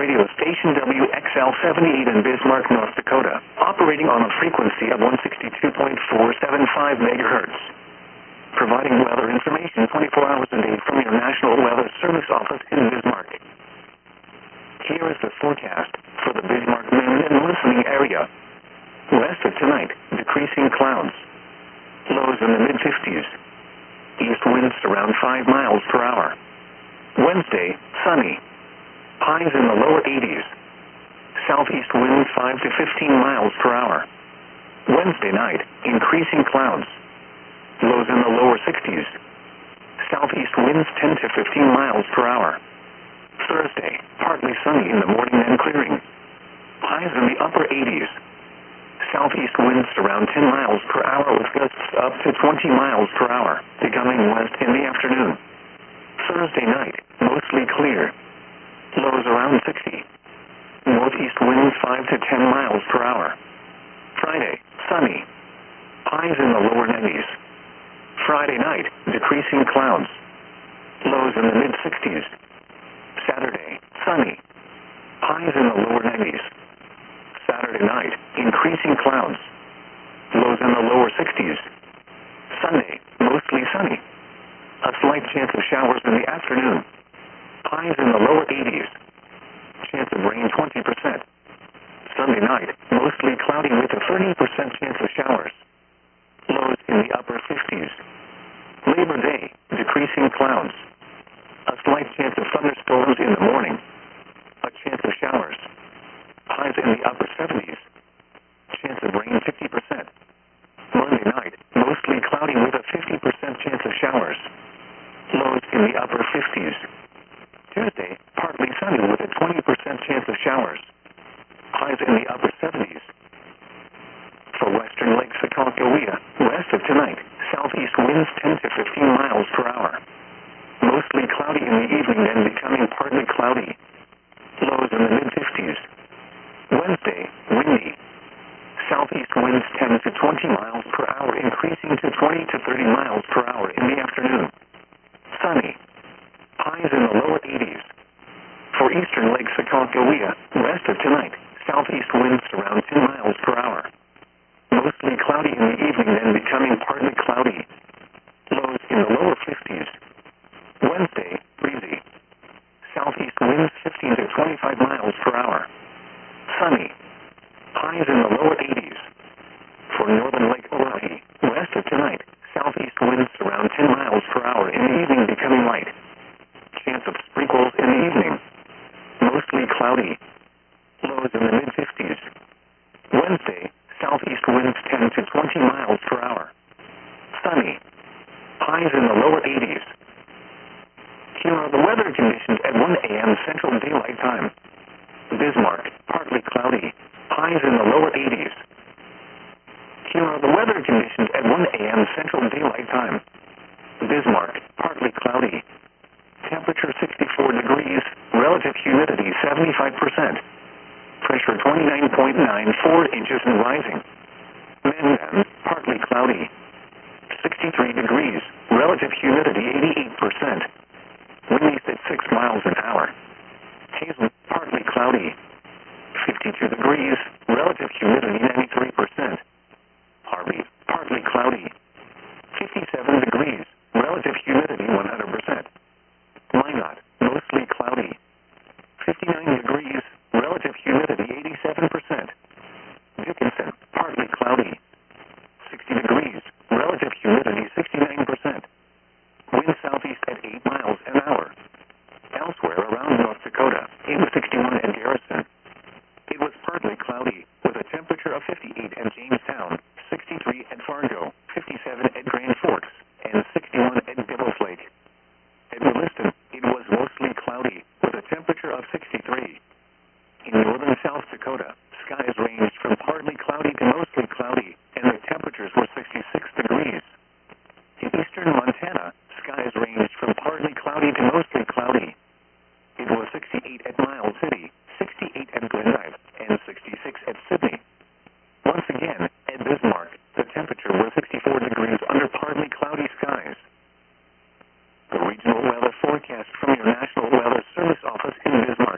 radio station WXL-78 in Bismarck, North Dakota, operating on a frequency of 162.475 megahertz. Providing weather information 24 hours a day from your National Weather Service office in Bismarck. Here is the forecast for the Bismarck, Maine and listening area. West of tonight, decreasing clouds. Lows in the mid-50s. East winds around 5 miles per hour. Wednesday, sunny. Highs in the lower 80s. Southeast winds 5 to 15 miles per hour. Wednesday night, increasing clouds. Lows in the lower 60s. Southeast winds 10 to 15 miles per hour. Thursday, partly sunny in the morning and clearing. Highs in the upper 80s. Southeast winds around 10 miles per hour with gusts up to 20 miles per hour, becoming west in the afternoon. Thursday night, mostly clear. Lows around 60. Northeast winds 5 to 10 miles per hour. Friday, sunny. Highs in the lower 90s. Friday night, decreasing clouds. Lows in the mid-60s. Saturday, sunny. Highs in the lower 90s. Saturday night, increasing clouds. Lows in the lower 60s. Sunday, mostly sunny. A slight chance of showers in the afternoon. Highs in the lower 80s. Chance of rain 20%. Sunday night, mostly cloudy with a 30% chance of showers. Lows in the upper 50s. Labor Day, decreasing clouds. A slight chance of thunderstorms in the morning. A chance of showers. Highs in the upper 70s. Chance of rain 50%. Monday night, mostly cloudy with a 50% chance of showers. Lows in the upper 50s. Tuesday, partly sunny with a 20% chance of showers. Highs in the upper 70s. For western Lake Sakakawea, west of tonight, southeast winds 10 to 15 miles per hour. Mostly cloudy in the evening and becoming partly cloudy. Lows in the mid-50s. Wednesday, windy. Southeast winds 10 to 20 miles per hour, increasing to 20 to 30 miles per hour in the afternoon. Sunny. Highs in the lower 80s. For eastern Lake Sakakawea, west of tonight, southeast winds around 10 miles per hour. Mostly cloudy in the evening and becoming partly cloudy. Lows in the lower 50s. Wednesday, breezy. Southeast winds 15 to 25 miles per hour. Sunny. Highs in the lower 80s. For northern Lake Oahe, west of tonight, southeast winds around 10 miles per hour in the evening becoming light. Chance of sprinkles in the evening. Mostly cloudy. Lows in the mid-50s. Wednesday, southeast winds 10 to 20 miles per hour. Sunny. Highs in the lower 80s. Here are the weather conditions at 1 a.m. Central Daylight Time. Bismarck, partly cloudy. Highs in the lower 80s. Here are the weather conditions at 1 a.m. Central Daylight Time. Bismarck, partly cloudy. Temperature 64 degrees. Relative humidity 75%. Pressure 29.94 inches and rising. Mandan, partly cloudy. 63 degrees. Relative humidity 88%. Winds at 6 miles an hour. Hazen, partly cloudy. 52 degrees. Relative humidity 93%. Harvey, partly cloudy. 57 degrees. Relative humidity 100%. Minot, mostly cloudy. 59 degrees. Relative humidity 87%. Dickinson, partly cloudy. 60 degrees. Relative humidity 69%. Wind southeast at 8 miles an hour. Elsewhere around North Dakota, it was 61 at Garrison. It was partly cloudy, with a temperature of 58 at Jamestown, 63 at Fargo, 57 at Grand Forks, and 61 at Devil's Lake. At Williston, it was mostly cloudy, with a temperature of 63. In northern South Dakota, skies ranged from partly cloudy to mostly cloudy, and the temperatures were 66 degrees. In eastern Montana, skies ranged from partly cloudy to mostly cloudy. It was 68 at Miles City,